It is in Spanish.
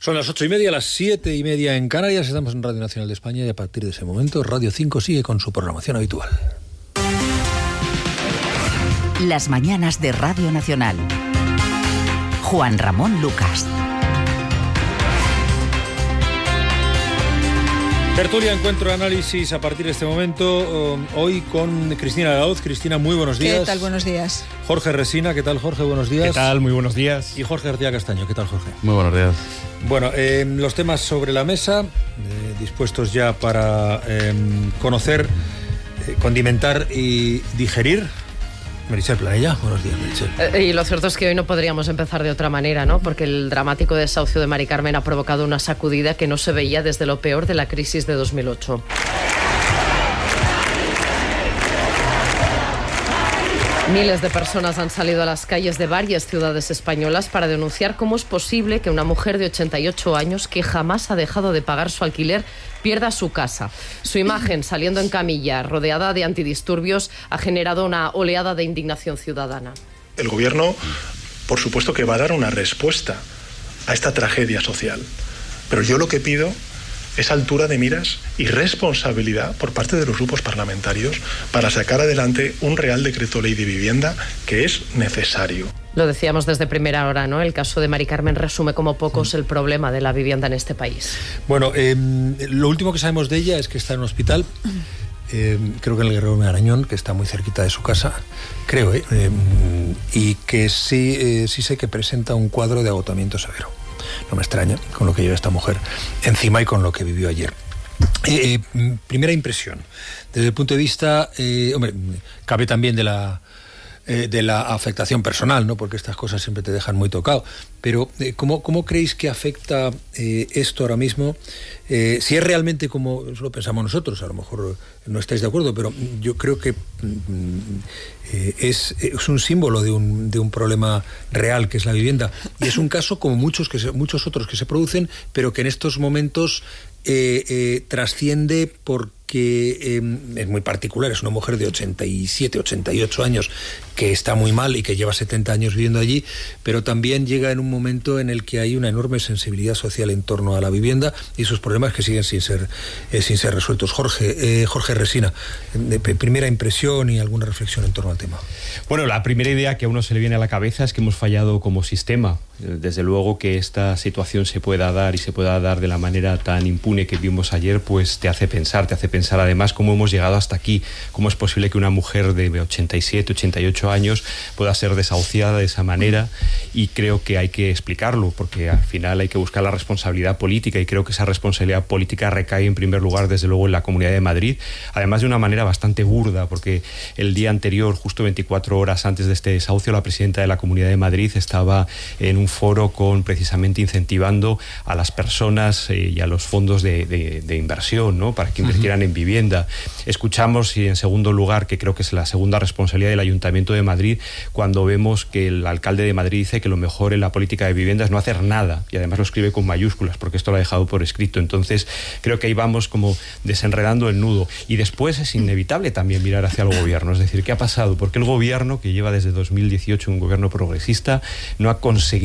Son las 8:30, las 7:30 en Canarias. Estamos en Radio Nacional de España y a partir de ese momento Radio 5 sigue con su programación habitual. Las mañanas de Radio Nacional. Juan Ramón Lucas. Tertulia, encuentro, análisis a partir de este momento. Hoy con Cristina Arauz. Cristina, muy buenos días. ¿Qué tal? Buenos días. Jorge Resina, ¿qué tal, Jorge? Buenos días. ¿Qué tal? Muy buenos días. Y Jorge García Castaño, ¿qué tal, Jorge? Muy buenos días. Bueno, los temas sobre la mesa, dispuestos ya para conocer, condimentar y digerir. Meritxell Planella, buenos días, Meritxell. Y lo cierto es que hoy no podríamos empezar de otra manera, ¿no? Porque el dramático desahucio de Mari Carmen ha provocado una sacudida que no se veía desde lo peor de la crisis de 2008. Miles de personas han salido a las calles de varias ciudades españolas para denunciar cómo es posible que una mujer de 88 años, que jamás ha dejado de pagar su alquiler, pierda su casa. Su imagen, saliendo en camilla, rodeada de antidisturbios, ha generado una oleada de indignación ciudadana. El gobierno, por supuesto, que va a dar una respuesta a esta tragedia social. Pero yo lo que pido es altura de miras y responsabilidad por parte de los grupos parlamentarios para sacar adelante un Real Decreto Ley de Vivienda que es necesario. Lo decíamos desde primera hora, ¿no? El caso de Mari Carmen resume como pocos el problema de la vivienda en este país. Bueno, lo último que sabemos de ella es que está en un hospital, creo que en el Guerrero Marañón, que está muy cerquita de su casa, creo, y que sí sé que presenta un cuadro de agotamiento severo. No me extraña con lo que lleva esta mujer encima y con lo que vivió ayer. Primera impresión, desde el punto de vista, cabe también de la afectación personal, ¿no? Porque estas cosas siempre te dejan muy tocado. Pero ¿cómo creéis que afecta esto ahora mismo? Si es realmente como lo pensamos nosotros, a lo mejor no estáis de acuerdo, pero yo creo que es un símbolo de un problema real, que es la vivienda. Y es un caso como muchos otros que se producen, pero que en estos momentos trasciende porque es muy particular. Es una mujer de 87, 88 años que está muy mal y que lleva 70 años viviendo allí, pero también llega en un momento en el que hay una enorme sensibilidad social en torno a la vivienda y sus problemas que siguen sin ser resueltos. Jorge Resina, primera impresión y alguna reflexión en torno al tema. Bueno, la primera idea que a uno se le viene a la cabeza es que hemos fallado como sistema. Desde luego que esta situación se pueda dar de la manera tan impune que vimos ayer, pues te hace pensar además cómo hemos llegado hasta aquí, cómo es posible que una mujer de 87, 88 años pueda ser desahuciada de esa manera, y creo que hay que explicarlo, porque al final hay que buscar la responsabilidad política, y creo que esa responsabilidad política recae en primer lugar desde luego en la Comunidad de Madrid, además de una manera bastante burda, porque el día anterior, justo 24 horas antes de este desahucio, la presidenta de la Comunidad de Madrid estaba en un foro precisamente incentivando a las personas y a los fondos de inversión, ¿no? Para que invirtieran en vivienda. Escuchamos, y en segundo lugar, que creo que es la segunda responsabilidad del Ayuntamiento de Madrid, cuando vemos que el alcalde de Madrid dice que lo mejor en la política de vivienda es no hacer nada, y además lo escribe con mayúsculas, porque esto lo ha dejado por escrito. Entonces creo que ahí vamos como desenredando el nudo, y después es inevitable también mirar hacia el gobierno, es decir, ¿qué ha pasado? Porque el gobierno, que lleva desde 2018 un gobierno progresista, no ha conseguido